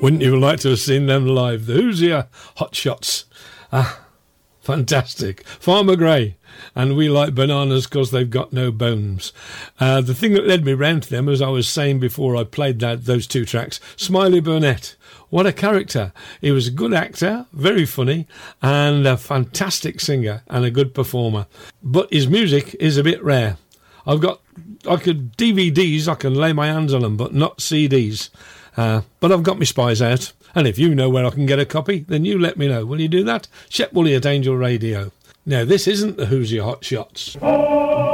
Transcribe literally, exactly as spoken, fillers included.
Wouldn't you like to have seen them live? The Hoosier Hot Shots. Ah, fantastic. Farmer Gray. And we like bananas because they've got no bones. Uh, the thing that led me round to them, as I was saying before I played that those two tracks, Smiley Burnett. What a character. He was a good actor, very funny, and a fantastic singer and a good performer. But his music is a bit rare. I've got, I could, D V Ds, I can lay my hands on them, but not C Ds. Uh, but I've got my spies out. And if you know where I can get a copy, then you let me know. Will you do that? Shep Woolley at Angel Radio. Now, this isn't the Hoosier Hot Shots.